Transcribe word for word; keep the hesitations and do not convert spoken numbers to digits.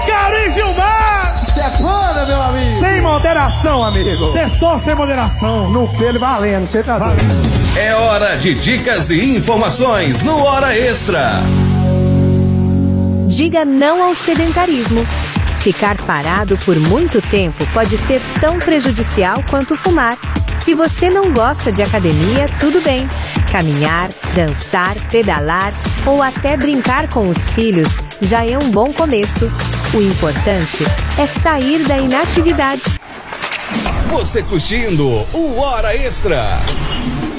Caurim Gilmar! Sepana, meu amigo! Sem moderação, amigo! Sextou sem moderação. No pelo valendo, você tá valendo. É hora de dicas e informações no Hora Extra. Diga não ao sedentarismo. Ficar parado por muito tempo pode ser tão prejudicial quanto fumar. Se você não gosta de academia, tudo bem. Caminhar, dançar, pedalar ou até brincar com os filhos já é um bom começo. O importante é sair da inatividade. Você curtindo o Hora Extra.